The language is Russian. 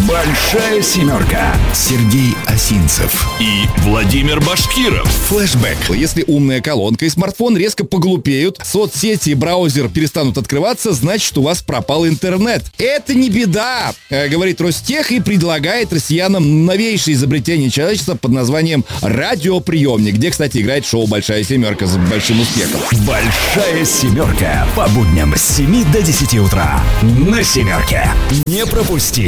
Большая семерка. Сергей Осинцев и Владимир Башкиров. Флэшбэк. Если умная колонка и смартфон резко поглупеют, соцсети и браузер перестанут открываться, значит, у вас пропал интернет. Это не беда, говорит Ростех и предлагает россиянам новейшее изобретение человечества под названием радиоприемник, где, кстати, играет шоу «Большая семерка» с большим успехом. Большая семерка. По будням с 7 до 10 утра. На семерке. Не пропусти.